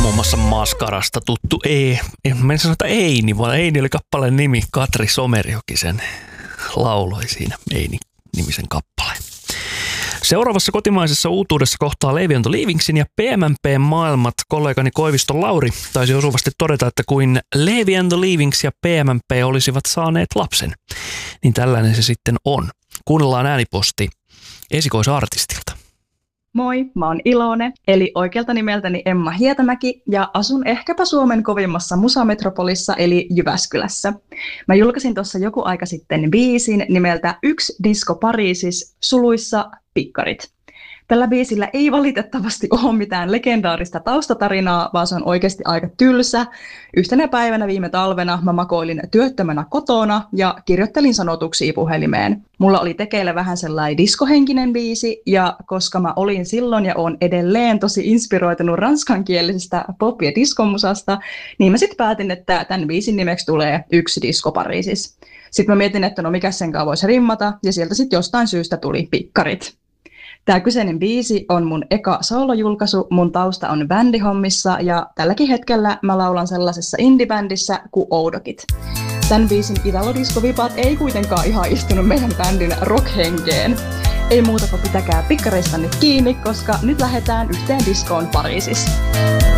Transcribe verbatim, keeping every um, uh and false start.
muun muassa Maskarasta tuttu E. Mä en sano, että Eini, vaan Eini oli kappaleen nimi. Katri Somerjoki sen lauloi siinä Eini-nimisen kappaleen. Seuraavassa kotimaisessa uutuudessa kohtaa Leevi and the Leavingsin ja P M M P:n maailmat. Kollegani Koiviston Lauri taisi osuvasti todeta, että kuin Leevi and the Leavings ja P M M P olisivat saaneet lapsen. Niin tällainen se sitten on. Kuunnellaan ääniposti esikoisartistilta. Moi, mä oon Ilone, eli oikealta nimeltäni Emma Hietämäki, ja asun ehkäpä Suomen kovimmassa musametropolissa, eli Jyväskylässä. Mä julkaisin tuossa joku aika sitten biisin nimeltä Yksi disko Pariisis, suluissa Pikkarit. Tällä biisillä ei valitettavasti ole mitään legendaarista taustatarinaa, vaan se on oikeasti aika tylsä. Yhtenä päivänä viime talvena mä makoilin työttömänä kotona ja kirjoittelin sanotuksia puhelimeen. Mulla oli tekeillä vähän sellainen diskohenkinen biisi, ja koska mä olin silloin ja oon edelleen tosi inspiroitunut ranskankielisestä pop- ja diskomusasta, niin mä sitten päätin, että tämän biisin nimeksi tulee Yksi disko Pariisis. Sitten mä mietin, että no mikä senkaan voisi rimmata, ja sieltä sitten jostain syystä tuli Pikkarit. Tämä kyseinen biisi on mun eka soolojulkaisu, mun tausta on bändihommissa ja tälläkin hetkellä mä laulan sellaisessa indie-bändissä kuin Oudokit. Tämän biisin italo-diskovipaat ei kuitenkaan ihan istunut meidän bändin rock-henkeen. Ei muuta kuin pitäkää pikkareista nyt kiinni, koska nyt lähdetään yhteen diskoon Pariisissa.